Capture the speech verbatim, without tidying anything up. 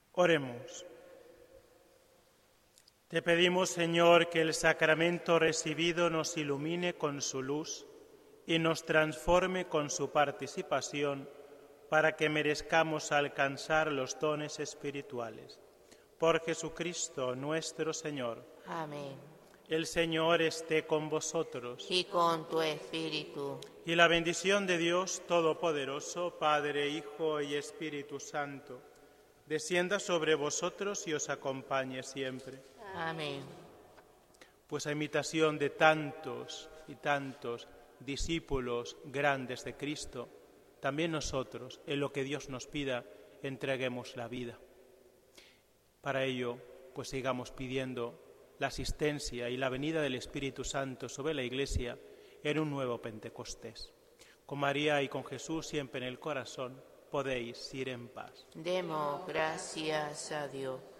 Oremos. Te pedimos, Señor, que el sacramento recibido nos ilumine con su luz y nos transforme con su participación para que merezcamos alcanzar los dones espirituales. Por Jesucristo nuestro Señor. Amén. El Señor esté con vosotros. Y con tu espíritu. Y la bendición de Dios Todopoderoso, Padre, Hijo y Espíritu Santo, descienda sobre vosotros y os acompañe siempre. Amén. Pues a imitación de tantos y tantos discípulos grandes de Cristo, también nosotros, en lo que Dios nos pida, entreguemos la vida. Para ello, pues sigamos pidiendo la asistencia y la venida del Espíritu Santo sobre la Iglesia en un nuevo Pentecostés. Con María y con Jesús siempre en el corazón, podéis ir en paz. Demos gracias a Dios.